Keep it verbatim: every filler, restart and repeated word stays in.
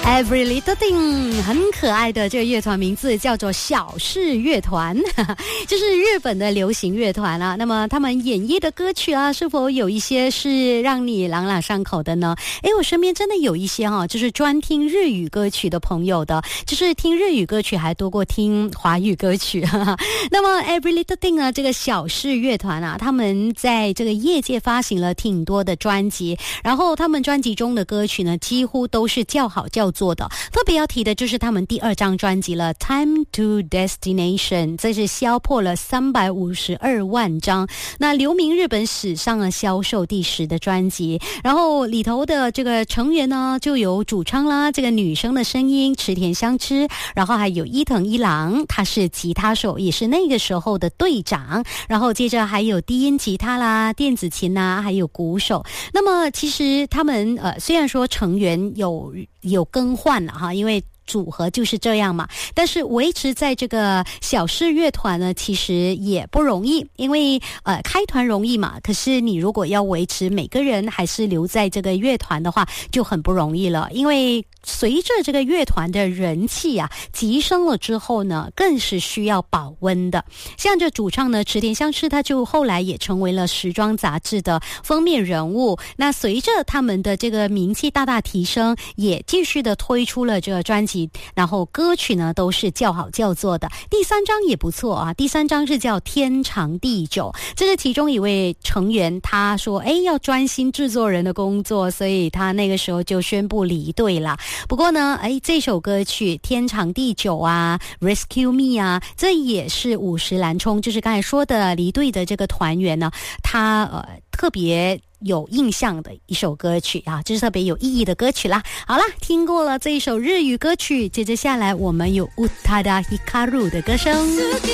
Every Little Thing 很可爱的这个乐团名字叫做小事乐团，这是日本的流行乐团啊。那么他们演绎的歌曲啊，是否有一些是让你朗朗上口的呢？诶，我身边真的有一些哈、啊，就是专听日语歌曲的朋友的，就是听日语歌曲还多过听华语歌曲。那么 Every Little Thing 呢，这个小事乐团啊，他们在这个业界发行了挺多的专辑，然后他们专辑中的歌曲呢，几乎都是叫好叫座的。特别要提的就是他们第二张专辑了 Time to Destination， 这是销破了三百五十二万张，那留名日本史上的销售第十的专辑。然后里头的这个成员呢，就有主唱啦，这个女生的声音池田香织，然后还有伊藤一郎，他是吉他手，也是那个时候的队长，然后接着还有低音吉他啦、电子琴啊，还有鼓手。那么其实他们呃，虽然说成员有有更换了哈，因为组合就是这样嘛，但是维持在这个小事乐团呢，其实也不容易，因为呃开团容易嘛，可是你如果要维持每个人还是留在这个乐团的话，就很不容易了，因为随着这个乐团的人气啊提升了之后呢，更是需要保温的。像这主唱呢池田香织，他就后来也成为了时装杂志的封面人物。那随着他们的这个名气大大提升，也继续的推出了这个专辑，然后歌曲呢都是叫好叫座的。第三张也不错啊，第三张是叫天长地久，这是其中一位成员他说哎要专心制作人的工作，所以他那个时候就宣布离队了。不过呢，哎，这首歌曲天长地久啊 Rescue Me 啊，这也是五十岚冲，就是刚才说的离队的这个团员呢，他呃特别有印象的一首歌曲啊，这是特别有意义的歌曲啦。好啦，听过了这一首日语歌曲，接着下来我们有 Utada Hikaru 的歌声。